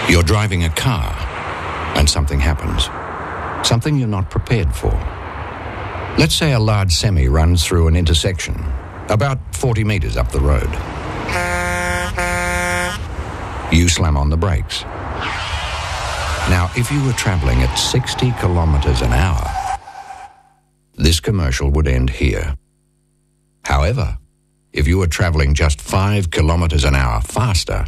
You're driving a car and something happens. Something you're not prepared for. Let's say a large semi runs through an intersection, about 40 metres up the road. You slam on the brakes. Now, if you were travelling at 60 kilometres an hour, this commercial would end here. However, if you were travelling just 5 kilometres an hour faster,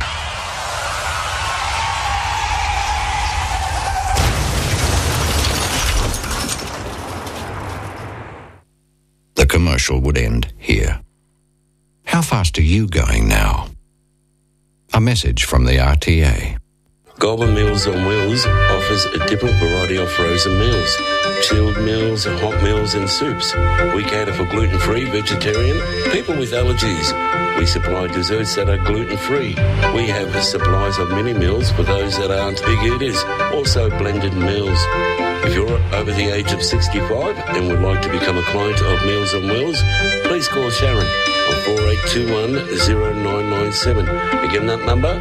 the commercial would end here. How fast are you going now? A message from the RTA. Goulburn Meals on Wheels offers a different variety of frozen meals. Chilled meals, hot meals and soups. We cater for gluten-free, vegetarian, people with allergies. We supply desserts that are gluten-free. We have supplies of mini meals for those that aren't big eaters. Also blended meals. If you're over the age of 65 and would like to become a client of Meals on Wheels, please call Sharon on 4821-0997. Again, that number,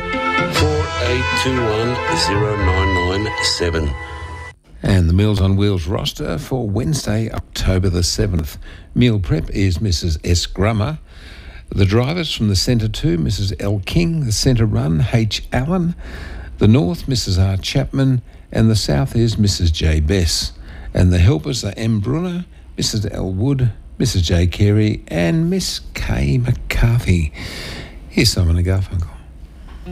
4821-0997. And the Meals on Wheels roster for Wednesday, October the 7th. Meal prep is Mrs. S. Grummer. The drivers from the Centre 2, Mrs. L. King. The Centre Run, H. Allen. The North, Mrs. R. Chapman. And the South is Mrs. J. Bess. And the helpers are M. Brunner, Mrs. L. Wood, Mrs. J. Carey, and Miss K. McCarthy. Here's Simon and Garfunkel.